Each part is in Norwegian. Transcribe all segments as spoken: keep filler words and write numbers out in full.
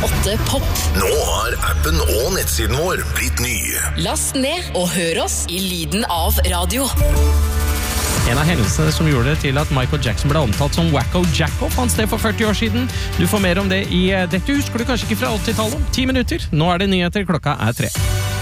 åtte Pop. Nå har appen og nettsiden vår blitt ny. Last ned og hør oss i lyden av radio. En av hendelsene som gjorde det til at Michael Jackson ble omtalt som Wacko Jacko fant sted for førti år siden. Du får mer om det i Dette husker du kanskje ikke fra åttitallet. Ti minutter. Nå er det nyheter, klokka er tre.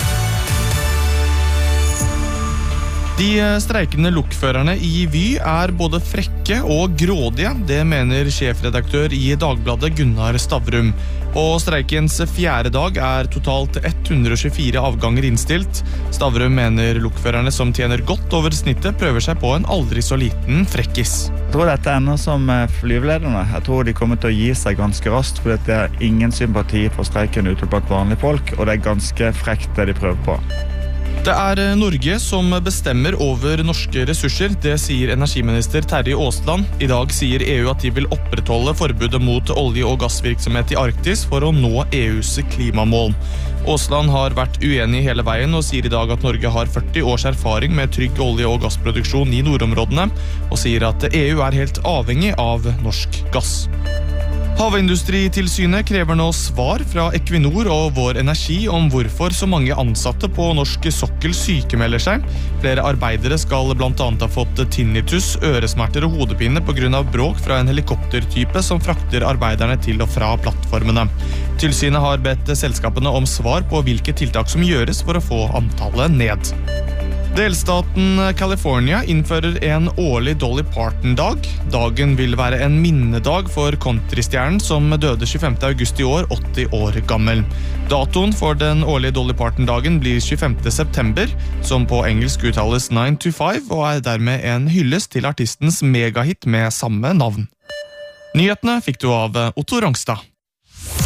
De streikende lokførerne i Vy er både frekke og grådige, det mener sjefredaktør i Dagbladet Gunnar Stavrum. På streikens fjerde dag er totalt ett hundre og tjuefire avganger innstilt. Stavrum mener lokførerne som tjener godt over snittet prøver seg på en aldri så liten frekkis. Jeg tror dette ender som flyvelederne. Jeg tror de kommer til å gi seg ganske raskt, for det er ingen sympati for streiken ute blant vanlige folk, og det er ganske frekt det de prøver på. Det er Norge som bestemmer over norske ressurser, det sier energiminister Terje Aasland. I dag sier E U at de vil opprettholde forbudet mot olje- og gassvirksomhet i Arktis for å nå E U's klimamål. Aasland har vært uenig hele veien og sier i dag at Norge har førti års erfaring med trygg olje- og gassproduksjon i nordområdene, og sier at E U er helt avhengig av norsk gass. Havindustritilsynet krever nå svar fra Equinor og Vår Energi om hvorfor så mange ansatte på norsk sokkel sykemelder seg. Flere arbeidere skal blant annet ha fått tinnitus, øresmerter og hodepine på grunn av bråk fra en helikoptertype som frakter arbeiderne til og fra plattformene. Tilsynet har bedt selskapene om svar på hvilke tiltak som gjøres for å få antallet ned. Delstaten California innfører en årlig Dolly Parton-dag. Dagen vil være en minnedag for countrystjernen som døde tjuefemte august i år, åtti år gammel. Datoen for den årlige Dolly Parton-dagen blir tjuefemte september, som på engelsk uttales nine to five, og er dermed en hyllest til artistens megahit med samme navn. Nyhetene fikk du av Otto Rangstad.